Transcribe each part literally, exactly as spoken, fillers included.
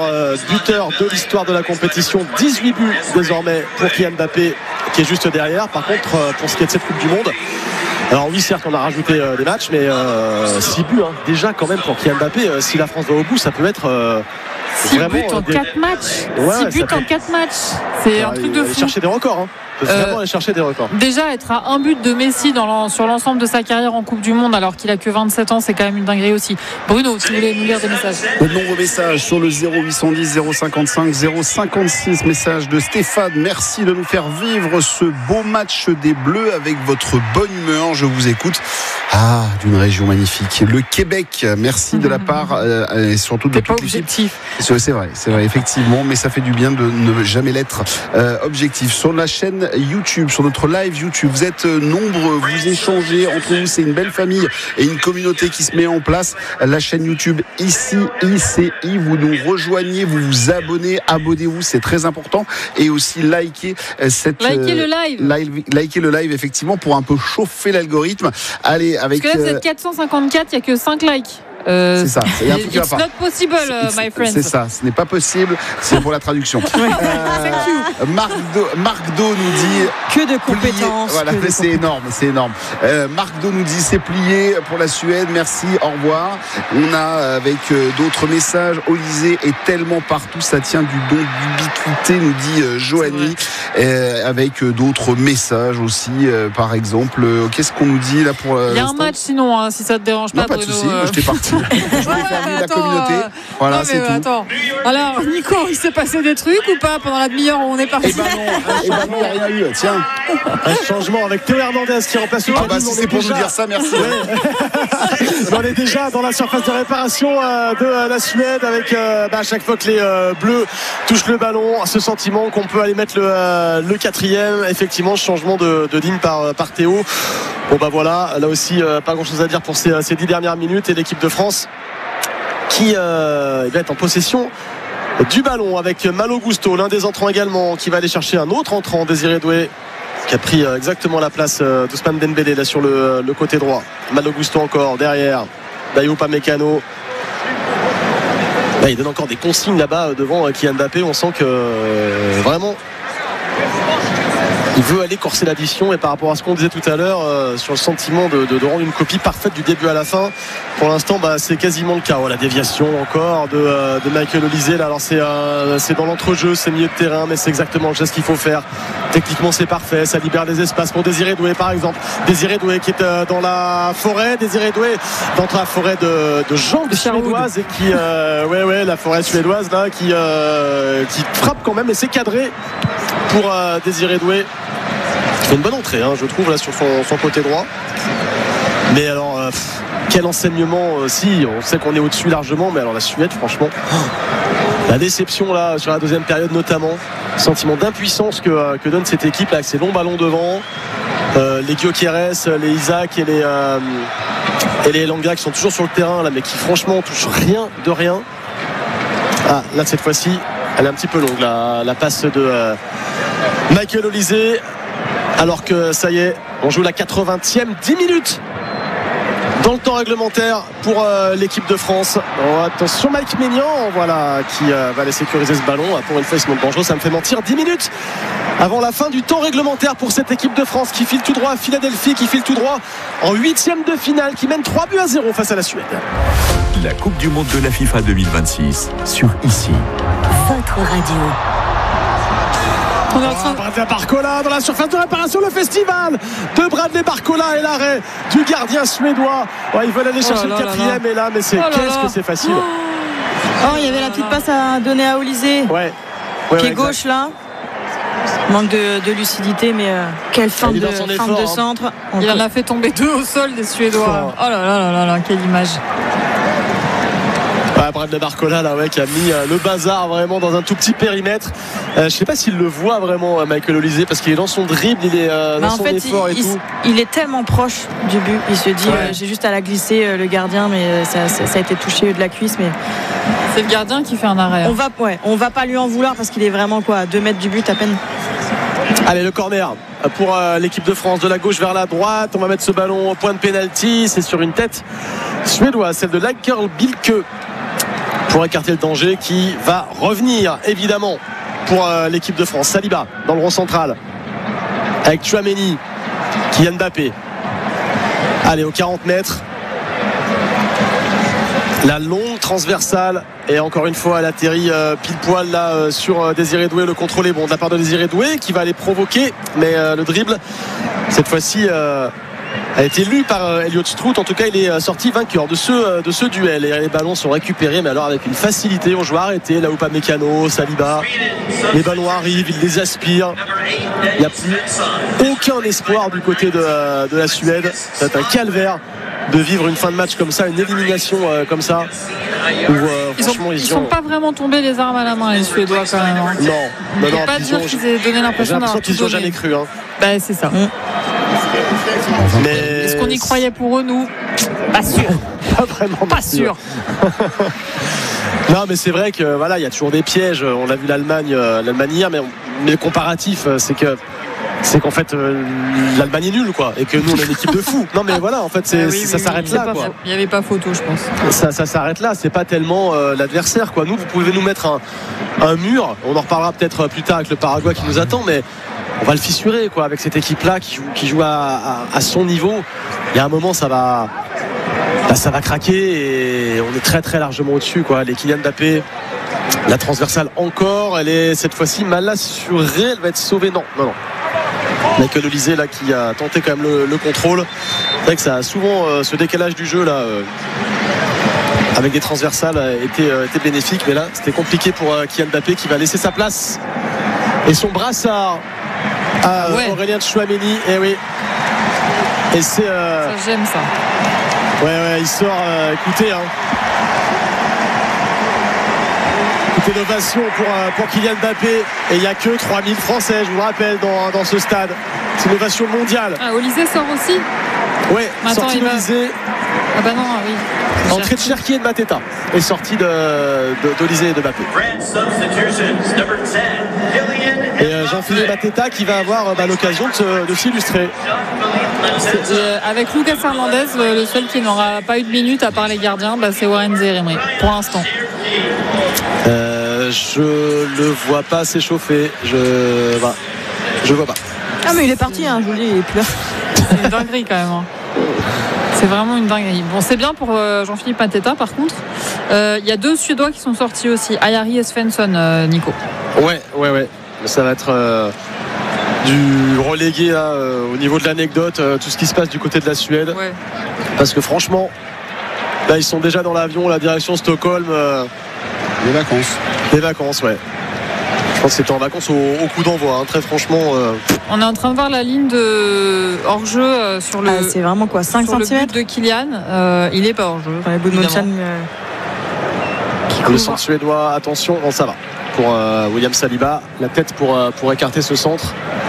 euh, buteur de l'histoire de la compétition. dix-huit buts désormais pour Kylian Mbappé qui est juste derrière. Par contre, euh, pour ce qui est de cette Coupe du Monde, alors oui, certes, on a rajouté euh, des matchs, mais euh, six buts hein, déjà quand même pour Kylian Mbappé. Euh, si la France va au bout, ça peut être euh, six vraiment, buts en des... quatre matchs. Ouais, six buts peut... en quatre matchs. C'est ouais, un truc de aller fou. Chercher des records. Hein. Peut vraiment euh, aller chercher des records. Déjà, être à un but de Messi dans l'en, sur l'ensemble de sa carrière en Coupe du Monde, alors qu'il a que vingt-sept ans, c'est quand même une dinguerie aussi. Bruno, tu voulais nous lire des messages? De nombreux messages sur le zéro huit cent dix zéro cinquante-cinq zéro cinquante-six. Message de Stéphane. Merci de nous faire vivre ce beau match des Bleus avec votre bonne humeur. Je vous écoute. Ah, d'une région magnifique, le Québec. Merci de la part euh, et surtout de toute l'équipe. C'est, c'est vrai, c'est vrai, effectivement, mais ça fait du bien de ne jamais l'être euh, objectif. Sur la chaîne YouTube, sur notre live YouTube, vous êtes nombreux, vous échangez entre vous, c'est une belle famille et une communauté qui se met en place. La chaîne YouTube ici I C I, vous nous rejoignez, vous vous abonnez, abonnez-vous, c'est très important, et aussi likez cette likez euh, le live. live, likez le live effectivement pour un peu chauffer l'algorithme. Allez, avec parce que là vous êtes quatre cent cinquante-quatre, il n'y a que cinq likes. Euh, c'est ça, il y a un truc qui va pas. It's not possible, uh, my friends. C'est ça, ce n'est pas possible, c'est pour la traduction. euh, Marc, Do, Marc Do nous dit que de compétences. Voilà, que de c'est compétences. énorme, c'est énorme. Euh, Marc Do nous dit c'est plié pour la Suède, merci, au revoir. On a avec euh, d'autres messages, Olysée est tellement partout, ça tient du don d'ubiquité, nous dit euh, Joanie, euh, avec euh, d'autres messages aussi, euh, par exemple. Euh, qu'est-ce qu'on nous dit là pour euh, il y a un match sinon, hein, si ça te dérange non, pas. pas de Bruno, souci, euh... moi j'étais parti. Je voulais faire vivre la communauté. Voilà, non, c'est mais, tout. Attends. Alors, Nico, il s'est passé des trucs ou pas pendant la demi-heure où on est parti? Eh ben non, eh ben non, il n'y a rien eu. Tiens, un changement avec Théo Hernandez qui remplace le. Ah bah si c'est pour déjà... nous dire ça, merci. On est déjà dans la surface de réparation euh, de euh, la Suède avec euh, bah, à chaque fois que les euh, Bleus touchent le ballon, ce sentiment qu'on peut aller mettre le, euh, le quatrième. Effectivement, changement de, de ligne par, par Théo. Bon bah voilà, là aussi euh, pas grand chose à dire pour ces, ces dix dernières minutes, et l'équipe de France qui euh, va être en possession du ballon avec Malo Gusto, l'un des entrants également, qui va aller chercher un autre entrant, Désiré Doué, qui a pris euh, exactement la place euh, d'Ousmane Dembélé là sur le, le côté droit. Malo Gusto encore derrière Dayot Upamecano. Là, il donne encore des consignes là-bas devant euh, Kylian Mbappé. On sent que euh, vraiment il veut aller corser l'addition, et par rapport à ce qu'on disait tout à l'heure euh, sur le sentiment de, de, de rendre une copie parfaite du début à la fin, pour l'instant bah, c'est quasiment le cas. Oh, la déviation encore de, euh, de Michael Olysée là. Alors c'est, euh, c'est dans l'entrejeu, c'est milieu de terrain, mais c'est exactement le geste qu'il faut faire. Techniquement c'est parfait, ça libère des espaces pour Désiré Doué par exemple. Désiré Doué qui est euh, dans la forêt, Désiré Doué dans la forêt de, de jambes suédoises, et qui euh, ouais ouais la forêt suédoise là qui, euh, qui frappe quand même, et c'est cadré pour euh, Désiré Doué. Il fait une bonne entrée hein, je trouve là sur son, son côté droit, mais alors euh, pff, quel enseignement euh, si on sait qu'on est au-dessus largement, mais alors la Suède franchement oh, la déception là sur la deuxième période notamment, sentiment d'impuissance que, euh, que donne cette équipe là avec ses longs ballons devant, euh, les Gyökeres, les Isaac et les euh, et les Elanga qui sont toujours sur le terrain là, mais qui franchement touchent rien de rien. Ah là cette fois-ci elle est un petit peu longue la, la passe de euh, Michael Olysée, alors que ça y est, on joue la quatre-vingtième, dix minutes dans le temps réglementaire pour euh, l'équipe de France. Oh, attention Mike Maignan, voilà, qui euh, va aller sécuriser ce ballon. Ah, pour une fois il se montre dangereux, ça me fait mentir. dix minutes avant la fin du temps réglementaire pour cette équipe de France qui file tout droit à Philadelphie, qui file tout droit en huitième de finale, qui mène trois buts à zéro face à la Suède. La Coupe du Monde de la FIFA deux mille vingt-six sur ici. Votre radio. On est en train de Bradley Barcola dans la surface de réparation, le festival de Bradley Barcola et l'arrêt du gardien suédois. Ouais, ils veulent aller chercher oh là le quatrième là. Et là, mais c'est oh qu'est-ce là. que c'est facile. Oh, il y avait la petite passe à donner à Olysée. Ouais. ouais qui ouais, est gauche exact. Là. Manque de, de lucidité, mais euh, quelle fin de, fin effort, de centre. Hein. Il en a fait tomber deux au sol des Suédois. Oh, oh là là là là là, quelle image. Ouais, Bradley Barcola là, ouais, qui a mis euh, le bazar vraiment dans un tout petit périmètre. Euh, je ne sais pas s'il le voit vraiment, euh, Michael Olysée, parce qu'il est dans son dribble, il est euh, dans son fait, effort il, et il, tout. Il est tellement proche du but. Il se dit, ouais. euh, j'ai juste à la glisser euh, le gardien, mais ça, ça, ça a été touché de la cuisse. Mais c'est le gardien qui fait un arrêt. Hein. On va, ouais, on va pas lui en vouloir parce qu'il est vraiment quoi, à deux mètres du but à peine. Allez, le corner pour euh, l'équipe de France, de la gauche vers la droite. On va mettre ce ballon au point de pénalty. C'est sur une tête suédoise, celle de Lagerbilke, pour écarter le danger qui va revenir évidemment pour euh, l'équipe de France. Saliba dans le rond central avec Tchouaméni, Kylian Mbappé. Allez, aux quarante mètres, la longue transversale, et encore une fois elle atterrit euh, pile poil là euh, sur euh, Désiré Doué. Le contrôle est bon de la part de Désiré Doué qui va aller provoquer, mais euh, le dribble cette fois-ci euh, a été lu par euh, Elliott Strout. En tout cas il est euh, sorti vainqueur de ce, euh, de ce duel, et les ballons sont récupérés, mais alors avec une facilité. On joue arrêté là où Upamecano, Saliba, les ballons arrivent, ils les aspirent, il n'y a plus aucun espoir du côté de, euh, de la Suède. C'est un calvaire de vivre une fin de match comme ça, une élimination euh, comme ça où, euh, ils franchement, ont, ils ils sont ont... pas vraiment tombés les armes à la main, les Suédois, quand même. Hein. Non, non, non, non pas dire ont... qu'ils aient donné l'impression d'avoir qu'ils n'ont jamais cru. Hein. Bah, c'est ça. Mmh. Mais... Est-ce qu'on y croyait pour eux, nous? Pas sûr. Pas vraiment. Pas sûr. Non, mais c'est vrai que voilà, il y a toujours des pièges. On a vu l'Allemagne, euh, l'Allemagne hier, mais, on... mais le comparatif, c'est que c'est qu'en fait euh, l'Allemagne est nulle, quoi, et que nous on est une équipe de fous. Non mais voilà, en fait c'est, ah oui, ça oui, s'arrête oui, là, quoi. Il n'y avait pas photo, je pense. Ça, ça s'arrête là, c'est pas tellement euh, l'adversaire, quoi. Nous, vous pouvez nous mettre un, un mur, on en reparlera peut-être plus tard avec le Paraguay qui nous attend, mais on va le fissurer, quoi, avec cette équipe là qui joue, qui joue à, à, à son niveau. Il y a un moment ça va bah, ça va craquer, et on est très très largement au-dessus, quoi. Les Kylian Mbappé, la transversale encore, elle est cette fois-ci mal assurée, elle va être sauvée. Non, non, non. Michael Olise là qui a tenté quand même le, le contrôle. C'est vrai que ça a souvent euh, ce décalage du jeu là euh, avec des transversales a été, euh, été bénéfique, mais là c'était compliqué pour euh, Kylian Mbappé qui va laisser sa place et son brassard à ouais. Aurélien Tchouaméni. Et oui, et c'est euh... ça, j'aime ça. Ouais ouais, il sort euh, écoutez hein. Innovation pour, pour Kylian Mbappé, et il n'y a que trois mille Français, je vous le rappelle, dans, dans ce stade. C'est une ovation mondiale. Ah, Olise sort aussi. Ouais, Attends, sortie d'Olise. Va... Ah bah non, oui. Entrée de Cherki et de Mateta, et sortie de, de, d'Olise et de Mbappé. Et euh, Jean-Philippe Mateta qui va avoir bah, l'occasion de, de s'illustrer. Euh, avec Lucas Hernandez, le, le seul qui n'aura pas eu de minutes à part les gardiens, bah, c'est Warren Zaïre-Emery pour l'instant. Euh, je le vois pas s'échauffer. Je bah, je vois pas. Ah mais il est parti, hein, je vous le dis, il est plus là. C'est une dinguerie quand même. Hein. C'est vraiment une dinguerie. Bon, c'est bien pour euh, Jean-Philippe Mateta. Par contre, il euh, y a deux Suédois qui sont sortis aussi, Ayari et Svensson, euh, Nico. Ouais, ouais, ouais. Ça va être euh, du relégué là, euh, au niveau de l'anecdote, euh, tout ce qui se passe du côté de la Suède. Ouais. Parce que franchement, là ils sont déjà dans l'avion, la direction Stockholm. Euh, Les vacances. Les vacances, ouais. Je pense que c'était en vacances au, au coup d'envoi, hein, très franchement. Euh... On est en train de voir la ligne de hors-jeu euh, sur le. Ah, c'est vraiment quoi, cinq centimètres de Kylian. Euh, il est pas hors-jeu. Ouais, Goodmanson, euh, le centre suédois, attention, bon, ça va. Pour euh, William Saliba, la tête pour, euh, pour écarter ce centre.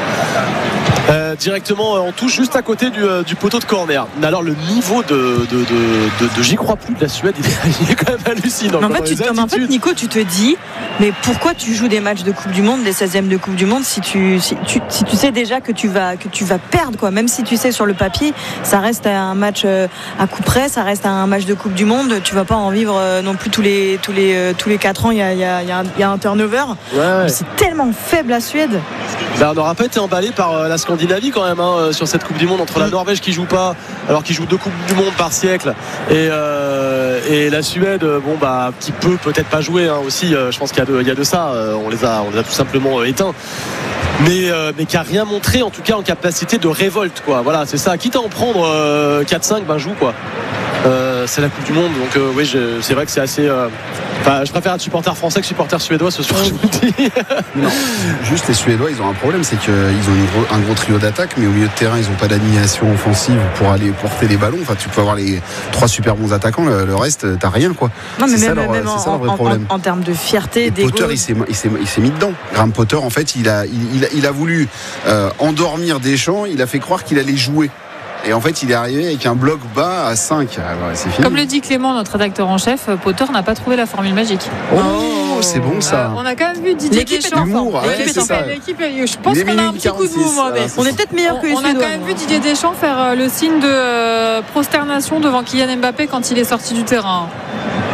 Euh, directement on touche juste à côté du, euh, du poteau de corner. Mais alors le niveau de, de, de, de, de j'y crois plus de la Suède, il est, il est quand même hallucinant. En fait, tu te, en fait, Nico, tu te dis, mais pourquoi tu joues des matchs de Coupe du Monde, des seizièmes de Coupe du Monde, si tu, si tu, si tu sais déjà que tu vas, que tu vas perdre, quoi. Même si tu sais sur le papier, ça reste un match à coup près, ça reste un match de Coupe du Monde. Tu vas pas en vivre non plus tous les, tous les, tous les quatre ans. Il y a, il y a, il y a, un, il y a un turnover. Ouais, ouais. C'est tellement faible la Suède. Ben, on n'aura pas été emballé par la Scandinavie quand même, hein, sur cette Coupe du Monde, entre la Norvège qui joue pas alors qu'ils jouent deux Coupes du Monde par siècle, et, euh, et la Suède, bon bah qui peut peut-être pas jouer hein, aussi, euh, je pense qu'il y a de, il y a de ça, euh, on les a on les a tout simplement euh, éteints, mais, euh, mais qui a rien montré en tout cas en capacité de révolte, quoi. Voilà, c'est ça, quitte à en prendre euh, quatre cinq, ben joue, quoi. Euh, c'est la Coupe du Monde, donc euh, oui je, c'est vrai que c'est assez euh... enfin, je préfère être supporter français que supporter suédois ce soir, je vous le dis. Non, juste les Suédois ils ont un problème, c'est qu'ils ont une gros, un gros trio d'attaque, mais au milieu de terrain ils n'ont pas d'animation offensive pour aller porter les ballons. Enfin, tu peux avoir les trois super bons attaquants, le, le reste t'as rien, quoi. Non, mais c'est même, ça leur, même c'est en, ça leur vrai en, problème. en, en termes de fierté, d'égo. Potter il s'est, il, s'est, il s'est mis dedans. Graham Potter en fait il a, il, il a, il a voulu euh, endormir Deschamps, il a fait croire qu'il allait jouer. Et en fait, il est arrivé avec un bloc bas à cinq. Ah ouais, c'est fini. Comme le dit Clément, notre rédacteur en chef, Potter n'a pas trouvé la formule magique. Oh, oh c'est bon ça. Euh, on a quand même vu Didier L'équipe Deschamps. L'humour, ouais, L'équipe, c'est ça. L'équipe, je pense qu'on a un petit coup de mou, moi. Mais ah, on est peut-être meilleur que les on Suédois. On a quand même vu Didier Deschamps faire euh, le signe de euh, prosternation devant Kylian Mbappé quand il est sorti du terrain.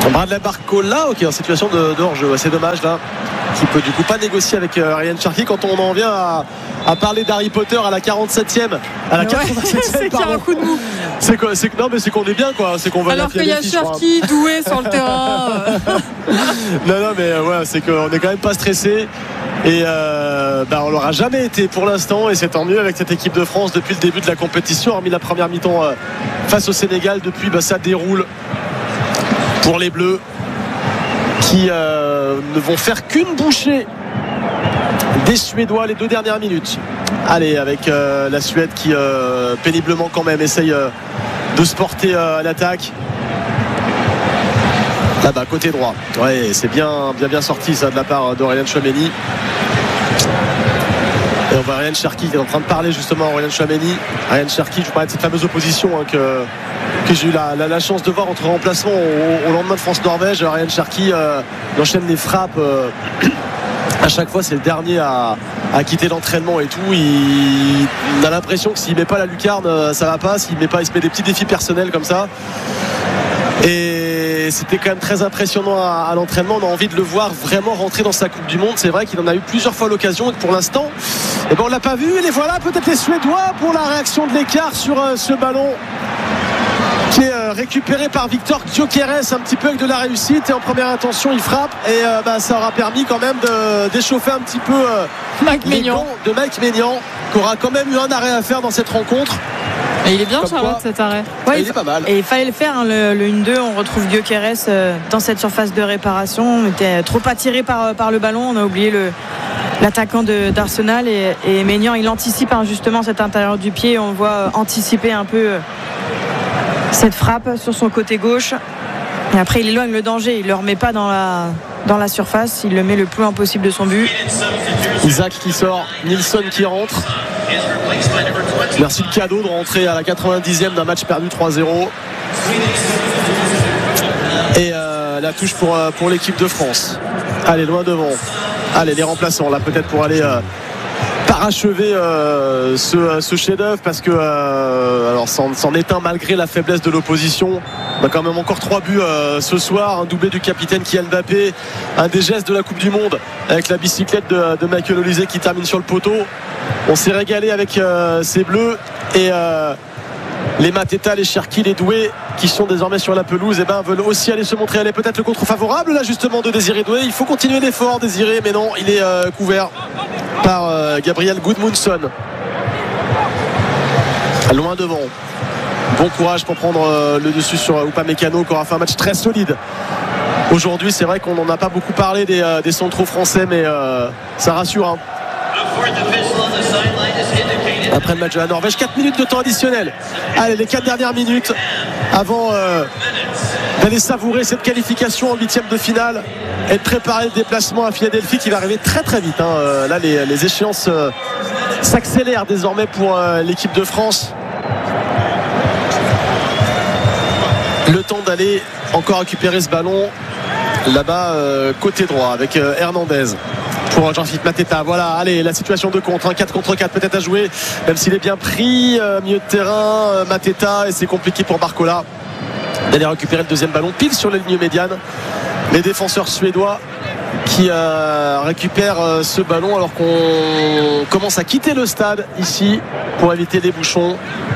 Bradley Barcola, ok, en situation de, de hors-jeu, c'est dommage là, qui peut du coup pas négocier avec euh, Ryan Cherki. Quand on en vient à, à parler d'Harry Potter à la quarante-septième, à la Ouais, quatre-vingt-septième, c'est qu'il y a un coup de mou. C'est quoi, c'est que non mais c'est qu'on est bien quoi, c'est qu'on va. Alors qu'il y a Cherki doué sur le terrain. non non mais euh, ouais, c'est qu'on est quand même pas stressé. Et euh, bah on l'aura jamais été pour l'instant, et c'est tant mieux avec cette équipe de France depuis le début de la compétition, hormis la première mi-temps euh, face au Sénégal. Depuis bah, ça déroule pour les Bleus, qui euh, ne vont faire qu'une bouchée des Suédois les deux dernières minutes. Allez, avec euh, la Suède qui euh, péniblement quand même essaye euh, de se porter euh, à l'attaque. Là-bas, côté droit. Ouais, c'est bien, bien, bien sorti ça de la part d'Aurélien Tchouaméni. Et on voit Ryan Cherki qui est en train de parler justement à Aurélien Tchouaméni. Ryan Cherki, je parlais de cette fameuse opposition hein, que, que j'ai eu la, la, la chance de voir entre remplaçants au, au lendemain de France-Norvège. Ryan Cherki euh, il enchaîne les frappes. Euh, à chaque fois, c'est le dernier à, à quitter l'entraînement et tout. Il, il a l'impression que s'il met pas la lucarne, ça va pas. S'il met pas, il se met des petits défis personnels comme ça. Et c'était quand même très impressionnant à, à l'entraînement. On a envie de le voir vraiment rentrer dans sa Coupe du Monde. C'est vrai qu'il en a eu plusieurs fois l'occasion et que pour l'instant, eh ben, on l'a pas vu. Et les voilà, peut-être les Suédois pour la réaction de l'écart sur euh, ce ballon qui est euh, récupéré par Victor Gyökeres, un petit peu avec de la réussite, et en première intention il frappe, et euh, bah, ça aura permis quand même de, d'échauffer un petit peu euh, Mike les Maignan. gants de Mike Maignan, qui aura quand même eu un arrêt à faire dans cette rencontre. Et il est bien, Comme Charlotte, quoi, cet arrêt. Ouais, Ouais, il est pas mal. Et il fallait le faire, hein, le, le un deux. On retrouve Gyökeres euh, dans cette surface de réparation. On était trop attiré par, par le ballon. On a oublié le, l'attaquant de, d'Arsenal. Et, et Maignan, il anticipe hein, justement cet intérieur du pied. On voit euh, anticiper un peu euh, cette frappe sur son côté gauche. Et après, il éloigne le danger. Il ne le remet pas dans la, dans la surface. Il le met le plus loin possible de son but. Isaac qui sort, Nilsson qui rentre. Merci le cadeau de rentrer à la quatre-vingt-dixième d'un match perdu trois zéro. Et euh, la touche pour, euh, pour l'équipe de France. Allez, loin devant. Allez, les remplaçants là peut-être pour aller euh, parachever euh, ce, ce chef-d'œuvre, parce que euh, alors c'en, c'en est un malgré la faiblesse de l'opposition. On a quand même encore trois buts euh, ce soir, un doublé du capitaine Kylian Mbappé, un des gestes de la Coupe du Monde avec la bicyclette de, de Michael Olise qui termine sur le poteau. On s'est régalé avec euh, ces Bleus, et euh, les Mateta, les Cherki, les Doué qui sont désormais sur la pelouse, et ben veulent aussi aller se montrer. Elle est peut-être le contre-favorable là justement de Désiré Doué. Il faut continuer l'effort, Désiré, mais non, il est euh, couvert par euh, Gabriel Gudmundsson. Loin devant. Bon courage pour prendre euh, le dessus sur euh, Upamecano, qui aura fait un match très solide aujourd'hui. C'est vrai qu'on n'en a pas beaucoup parlé des, euh, des centraux français, mais euh, ça rassure hein. Après le match de la Norvège, quatre minutes de temps additionnel. Allez, les quatre dernières minutes avant euh, d'aller savourer cette qualification en huitième de finale et de préparer le déplacement à Philadelphie qui va arriver très très vite hein. euh, Là les, les échéances euh, s'accélèrent désormais pour euh, l'équipe de France. Le temps d'aller encore récupérer ce ballon là-bas euh, côté droit avec euh, Hernandez pour Jean-Philippe Mateta. Voilà, allez, la situation de contre, un quatre contre quatre peut-être à jouer, même s'il est bien pris, euh, milieu de terrain, euh, Mateta, et c'est compliqué pour Barcola d'aller récupérer le deuxième ballon pile sur la ligne médiane. Les défenseurs suédois qui euh, récupèrent euh, ce ballon alors qu'on commence à quitter le stade ici pour éviter les bouchons,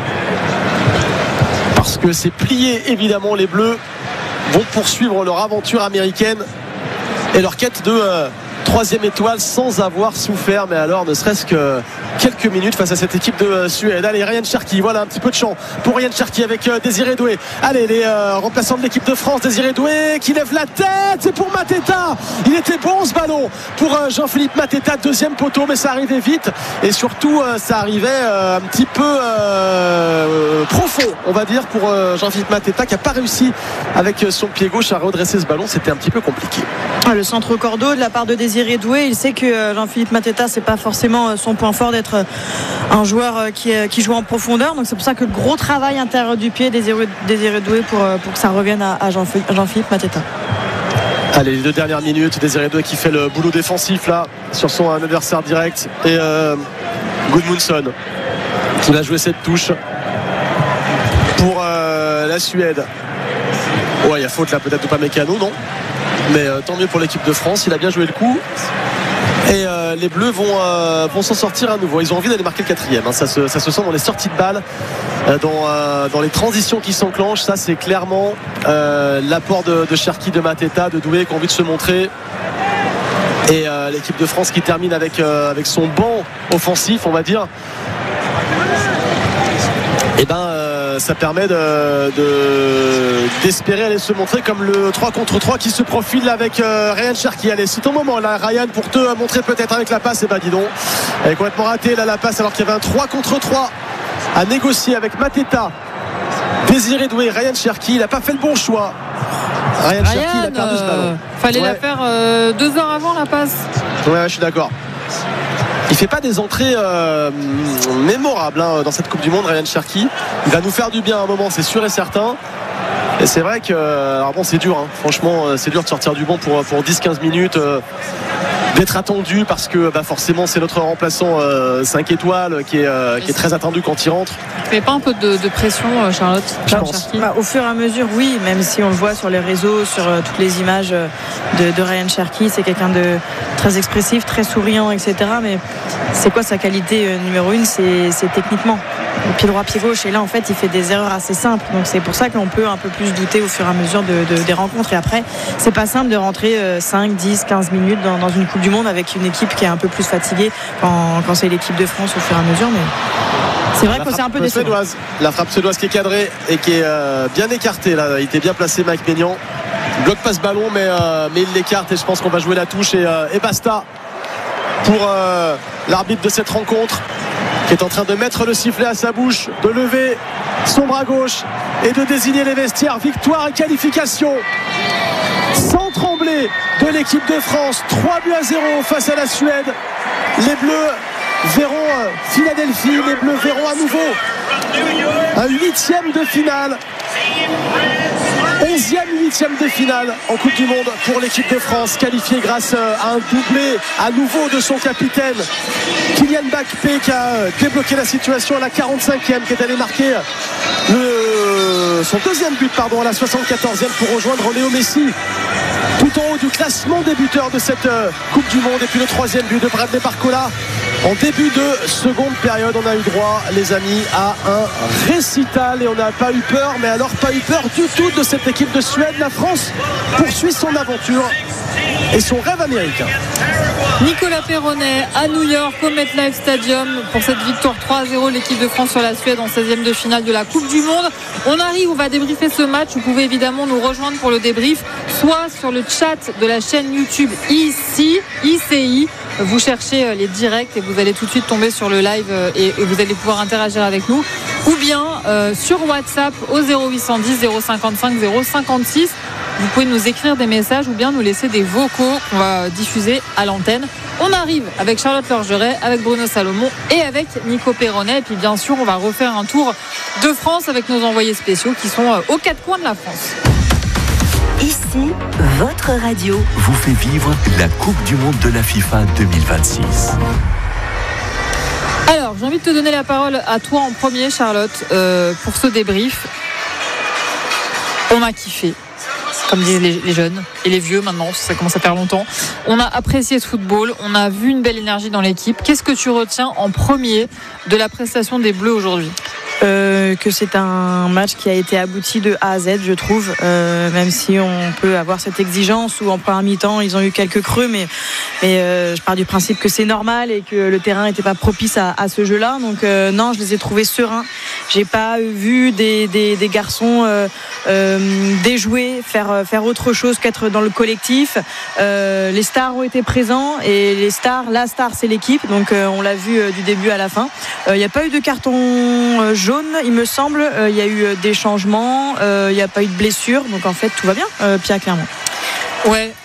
parce que c'est plié évidemment. Les Bleus vont poursuivre leur aventure américaine et leur quête de euh, troisième étoile sans avoir souffert, mais alors ne serait-ce que quelques minutes face à cette équipe de Suède. Allez, Ryan Cherki, voilà un petit peu de champ pour Ryan Cherki avec euh, Désiré Doué. Allez, les euh, remplaçants de l'équipe de France, Désiré Doué qui lève la tête, c'est pour Mateta. Il était bon ce ballon pour euh, Jean-Philippe Mateta, deuxième poteau, mais ça arrivait vite et surtout euh, ça arrivait euh, un petit peu euh, profond, on va dire, pour euh, Jean-Philippe Mateta, qui n'a pas réussi avec euh, son pied gauche à redresser ce ballon. C'était un petit peu compliqué. Ah, le centre cordeau de la part de Désiré Doué. Il sait que Jean-Philippe Mateta, c'est pas forcément son point fort d'être un joueur qui, qui joue en profondeur. Donc c'est pour ça que le gros travail intérieur du pied Désiré, Désiré Doué pour, pour que ça revienne à, à Jean-Philippe Mateta. Allez, les deux dernières minutes, Désiré Doué qui fait le boulot défensif là sur son adversaire direct, et euh, Gudmundsson qui va jouer cette touche pour euh, la Suède. Ouais, il y a faute là peut-être de Upamecano, non? Mais euh, tant mieux pour l'équipe de France, il a bien joué le coup. Et euh, les Bleus vont, euh, vont s'en sortir à nouveau. Ils ont envie d'aller marquer le quatrième, hein. ça, se, ça se sent dans les sorties de balles, euh, dans, euh, dans les transitions qui s'enclenchent. Ça c'est clairement euh, l'apport de, de Cherki, de Mateta, de Doué qui ont envie de se montrer. Et euh, l'équipe de France qui termine avec, euh, avec son banc offensif, on va dire. Et ben euh, ça permet de, de, d'espérer aller se montrer comme le trois contre trois qui se profile avec euh, Ryan Cherki. Allez, c'est ton moment là, Ryan, pour te montrer peut-être avec la passe. Et ben dis donc, elle est complètement ratée là la passe alors qu'il y avait un trois contre trois à négocier avec Mateta, Désiré Doué, Ryan Cherki. Il n'a pas fait le bon choix. Ryan, Ryan Cherki, il a perdu ce ballon. Euh, fallait ouais. la faire euh, deux heures avant la passe. Ouais, je suis d'accord. Il fait pas des entrées euh, mémorables hein, dans cette Coupe du Monde, Ryan Cherki. Il va nous faire du bien à un moment, c'est sûr et certain. Et c'est vrai que, alors bon, c'est dur, hein. Franchement, c'est dur de sortir du banc pour, pour dix quinze minutes, euh, d'être attendu parce que bah, forcément c'est notre remplaçant euh, cinq étoiles qui est, euh, qui est très attendu quand il rentre. Il fait pas un peu de, de pression, Charlotte? Je pense. Bah, au fur et à mesure, oui, même si on le voit sur les réseaux, sur euh, toutes les images de, de Ryan Cherki, c'est quelqu'un de très expressif, très souriant, et cetera. Mais c'est quoi sa qualité euh, numéro une? C'est, c'est techniquement. Pied droit, pied gauche. Et là, en fait, il fait des erreurs assez simples. Donc c'est pour ça qu'on peut un peu plus douter au fur et à mesure de, de, des rencontres. Et après, c'est pas simple de rentrer euh, cinq, dix, quinze minutes dans, dans une Coupe du Monde avec une équipe qui est un peu plus fatiguée quand, quand c'est l'équipe de France au fur et à mesure. Mais c'est vrai la que c'est un peu décevant. Suédoise, la frappe suédoise qui est cadrée et qui est euh, bien écartée là. Il était bien placé, Mike Maignan. Il bloque pas ce ballon, mais, euh, mais il l'écarte et je pense qu'on va jouer la touche et, euh, et basta pour euh, l'arbitre de cette rencontre qui est en train de mettre le sifflet à sa bouche, de lever son bras gauche et de désigner les vestiaires. Victoire et qualification sans trembler de l'équipe de France. Trois buts à zéro face à la Suède. Les Bleus verront Philadelphie, les Bleus verront à nouveau un huitième de finale, onzième huitième de finale en Coupe du Monde pour l'équipe de France, qualifiée grâce à un doublé à nouveau de son capitaine Kylian Mbappé qui a débloqué la situation à la quarante-cinquième, qui est allé marquer le, son deuxième but pardon, à la soixante-quatorzième pour rejoindre Léo Messi tout en haut du classement des buteurs de cette Coupe du Monde. Et puis le troisième but de Bradley Barcola en début de seconde période. On a eu droit, les amis, à un récital et on n'a pas eu peur, mais alors pas eu peur du tout de cette équipe de Suède. La France poursuit son aventure et son rêve américain. Nicolas Perronnet à New York au MetLife Stadium pour cette victoire trois à zéro, l'équipe de France sur la Suède en seizième de finale de la Coupe du Monde. On arrive, on va débriefer ce match. Vous pouvez évidemment nous rejoindre pour le débrief, soit sur le chat de la chaîne YouTube ici, I C I. Vous cherchez les directs et vous allez tout de suite tomber sur le live et, et vous allez pouvoir interagir avec nous, ou bien euh, sur WhatsApp au zéro huit cent dix zéro cinquante-cinq zéro cinquante-six. Vous pouvez nous écrire des messages ou bien nous laisser des vocaux qu'on va diffuser à l'antenne. On arrive avec Charlotte Lorgeret, avec Bruno Salomon et avec Nico Perronnet. Et puis bien sûr, on va refaire un tour de France avec nos envoyés spéciaux qui sont aux quatre coins de la France. Ici, votre radio vous fait vivre la Coupe du Monde de la FIFA deux mille vingt-six. Alors, j'ai envie de te donner la parole à toi en premier, Charlotte, euh, pour ce débrief. On a kiffé, comme disent les, les jeunes et les vieux maintenant, ça commence à faire longtemps. On a apprécié ce football, on a vu une belle énergie dans l'équipe. Qu'est-ce que tu retiens en premier de la prestation des Bleus aujourd'hui ? Euh, que c'est un match qui a été abouti de A à Z, je trouve, euh, même si on peut avoir cette exigence où en première mi-temps ils ont eu quelques creux, mais, mais euh, je pars du principe que c'est normal et que le terrain n'était pas propice à, à ce jeu-là. Donc euh, non, je les ai trouvés sereins. J'ai pas vu des, des, des garçons euh, euh, déjouer, faire, faire autre chose qu'être dans le collectif. Euh, les stars ont été présents et les stars, la star c'est l'équipe, donc euh, on l'a vu euh, du début à la fin. Il euh, n'y a pas eu de carton euh, jaune, il me semble. Il euh, y a eu euh, des changements, il euh, n'y a pas eu de blessures, donc en fait tout va bien, euh, Pia, clairement. Ouais,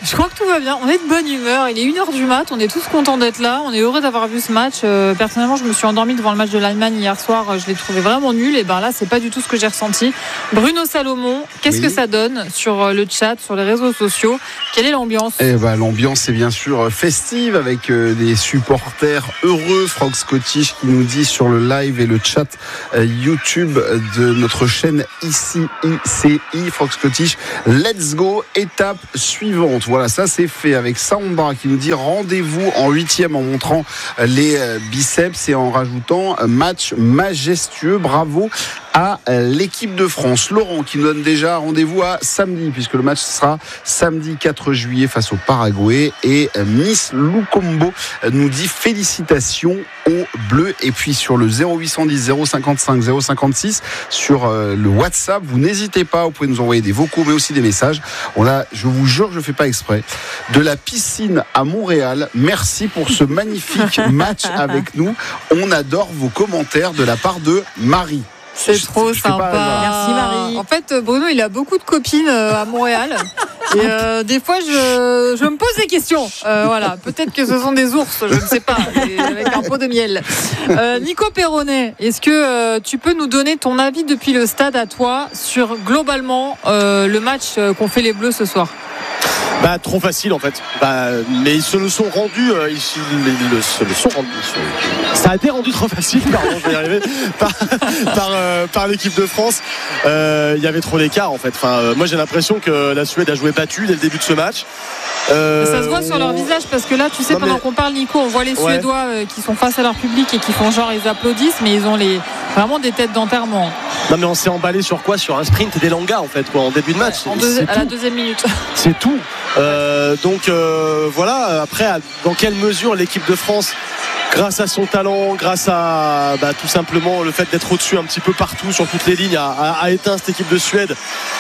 Je crois que tout va bien. On est de bonne humeur. Il est une heure du mat. On est tous contents d'être là. On est heureux d'avoir vu ce match. Euh, personnellement, je me suis endormie devant le match de l'Allemagne hier soir. Je l'ai trouvé vraiment nul. Et ben là, c'est pas du tout ce que j'ai ressenti. Bruno Salomon, qu'est-ce oui. que ça donne sur le chat, sur les réseaux sociaux? Quelle est l'ambiance? Eh ben, l'ambiance est bien sûr festive avec euh, des supporters heureux. Frog Scottish qui nous dit sur le live et le chat euh, YouTube de notre chaîne ici I C I Frog Scottish. Let's go, étape suivante. Voilà, ça c'est fait avec Sandra qui nous dit rendez-vous en huitième en montrant les biceps et en rajoutant match majestueux. Bravo à l'équipe de France. Laurent qui nous donne déjà rendez-vous à samedi puisque le match sera samedi quatre juillet face au Paraguay et Miss Lukombo nous dit félicitations aux Bleus. Et puis sur le zéro huit cent dix zéro cinquante-cinq zéro cinquante-six sur le WhatsApp, vous n'hésitez pas, vous pouvez nous envoyer des vocaux mais aussi des messages. On a, je vous jure, je ne fais pas exprès, de la piscine à Montréal. Merci pour ce magnifique match avec nous. On adore vos commentaires de la part de Marie. C'est je, trop je sympa. Pas, merci Marie. En fait, Bruno, il a beaucoup de copines à Montréal. Et euh, des fois, je, je me pose des questions. Euh, voilà, peut-être que ce sont des ours, je ne sais pas, avec un pot de miel. Euh, Nico Perronnet, est-ce que euh, tu peux nous donner ton avis depuis le stade à toi sur globalement euh, le match qu'ont fait les Bleus ce soir? Bah, trop facile en fait. Bah, mais ils se le sont rendus. Euh, ils, ils, ils se le sont rendus. Ça a été rendu trop facile. Pardon, je vais y arriver. Par, par, euh, par l'équipe de France. Euh, il y avait trop d'écart en fait. Enfin, euh, moi j'ai l'impression que la Suède a joué battue dès le début de ce match. Euh, ça se voit sur leur visage parce que là, tu sais, non, pendant mais... qu'on parle, Nico, on voit les ouais. Suédois euh, qui sont face à leur public et qui font genre ils applaudissent, mais ils ont les vraiment des têtes d'enterrement. Non mais on s'est emballé sur quoi? Sur un sprint des langas en fait quoi, en début de match. En deux, à tout. La deuxième minute. C'est tout. Euh, donc euh, voilà. Après, dans quelle mesure l'équipe de France, grâce à son talent, grâce à bah, tout simplement le fait d'être au-dessus un petit peu partout sur toutes les lignes, a, a, a éteint cette équipe de Suède.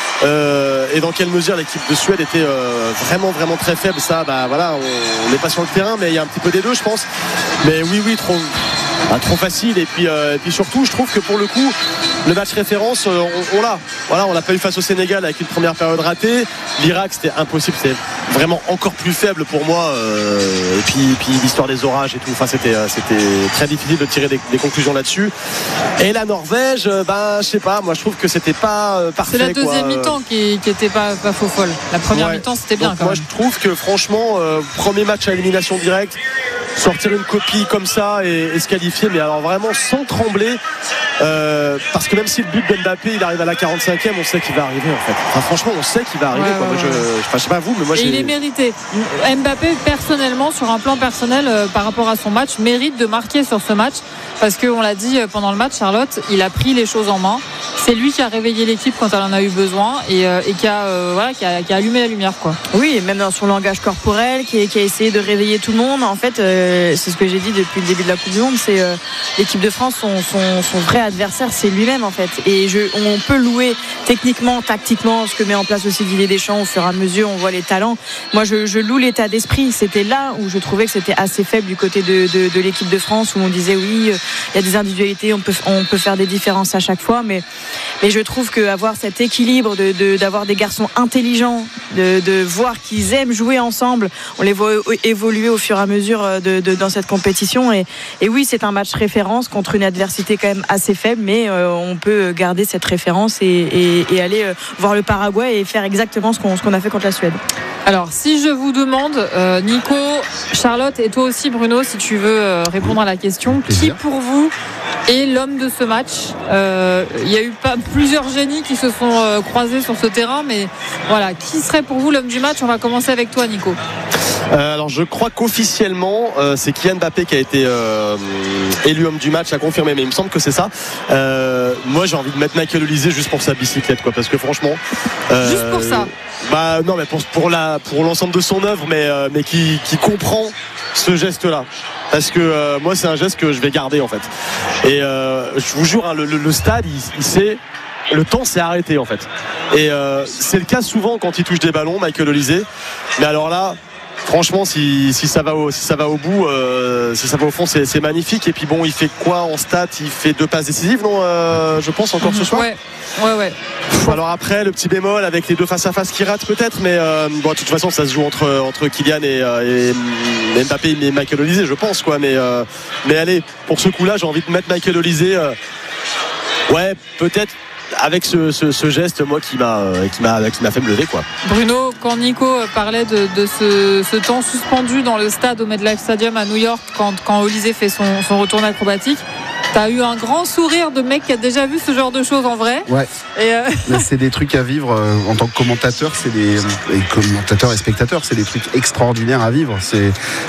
Euh, et dans quelle mesure l'équipe de Suède était euh, vraiment vraiment très faible, ça bah voilà, on n'est pas sur le terrain mais il y a un petit peu des deux je pense, mais oui oui trop bah, trop facile et puis, euh, et puis surtout je trouve que pour le coup le match référence euh, on, on l'a voilà on l'a pas eu face au Sénégal avec une première période ratée. L'Irak c'était impossible, c'était vraiment encore plus faible pour moi euh, et puis, puis l'histoire des orages et tout, enfin c'était, c'était très difficile de tirer des, des conclusions là-dessus. Et la Norvège ben je sais pas, moi je trouve que c'était pas euh, parfait. C'est la deuxième quoi. mi-temps qui, qui était pas, pas faux folle. La première ouais. mi-temps c'était bien. Donc, quand moi même. je trouve que franchement euh, premier match à élimination directe, sortir une copie comme ça et, et se qualifier, mais alors vraiment sans trembler euh, parce que même si le but d'Mbappé il arrive à la quarante-cinquième, on sait qu'il va arriver en fait. Enfin, franchement on sait qu'il va arriver ouais, quoi. Ouais, moi, je, ouais. je, je sais pas vous mais moi et j'ai... il est mérité. Mbappé personnellement sur un plan personnel euh, par rapport à son match mérite de marquer sur ce match parce qu'on l'a dit pendant le match, Charlotte, il a pris les choses en main. C'est lui qui a réveillé l'équipe quand elle en a eu besoin et, euh, et qui, a, euh, voilà, qui, a, qui a allumé la lumière quoi. Oui, et même dans son langage corporel qui, qui a essayé de réveiller tout le monde. En fait euh, c'est ce que j'ai dit depuis le début de la Coupe du Monde, c'est euh, l'équipe de France, son, son, son vrai adversaire c'est lui-même en fait, et je, on peut louer techniquement, tactiquement ce que met en place aussi Didier Deschamps. Au fur et à mesure on voit les talents. Moi je, je loue l'état d'esprit. C'était là où je trouvais que c'était assez faible du côté de, de, de l'équipe de France, où on disait oui, il y a des individualités, on peut, on peut faire des différences à chaque fois, mais, mais je trouve qu'avoir cet équilibre de, de, d'avoir des garçons intelligents, de, de voir qu'ils aiment jouer ensemble, on les voit évoluer au fur et à mesure de, de, dans cette compétition, et, et oui c'est un match référence contre une adversité quand même assez faible, mais euh, on peut garder cette référence et, et, et aller euh, voir le Paraguay et faire exactement ce qu'on, ce qu'on a fait contre la Suède. Alors si je vous demande euh, Nico, Charlotte et toi aussi Bruno, si tu veux euh, répondre à la question, qui pour vous est l'homme de ce match? euh, Il y a eu pas, plusieurs génies qui se sont euh, croisés sur ce terrain, mais voilà, qui serait pour vous l'homme du match? On va commencer avec toi Nico. Euh, alors je crois qu'officiellement euh, c'est Kylian Mbappé qui a été euh, élu homme du match, à confirmer, mais il me semble que c'est ça. Euh, moi j'ai envie de mettre Michael Olise juste pour sa bicyclette quoi, parce que franchement euh, juste pour ça bah non mais pour, pour, la, pour l'ensemble de son œuvre, mais, euh, mais qui, qui comprend ce geste là, parce que euh, moi c'est un geste que je vais garder en fait, et euh, je vous jure hein, le, le, le stade il, il sait, le temps s'est arrêté en fait, et euh, c'est le cas souvent quand il touche des ballons Michael Olise, mais alors là franchement, si, si, ça va au, si ça va au bout, euh, si ça va au fond, c'est, c'est magnifique. Et puis bon, il fait quoi en stats? Il fait deux passes décisives, non euh, je pense encore ce soir. Ouais, ouais, ouais. Alors après, le petit bémol avec les deux face à face qui ratent peut-être, mais euh, bon, de toute façon, ça se joue entre entre Kylian et, euh, et, et Mbappé et Michael Olise, je pense, quoi. Mais euh, mais allez, pour ce coup-là, j'ai envie de mettre Michael Olise. Euh, ouais, peut-être. Avec ce, ce, ce geste, moi, qui m'a, euh, qui m'a, qui m'a fait me lever, quoi. Bruno, quand Nico parlait de, de ce, ce temps suspendu dans le stade au MetLife Stadium à New York, quand, quand Olise fait son, son retour acrobatique, t'as eu un grand sourire de mec qui a déjà vu ce genre de choses en vrai. Ouais. Et euh... c'est des trucs à vivre euh, en tant que commentateur, c'est des et commentateurs et spectateurs, c'est des trucs extraordinaires à vivre. C'est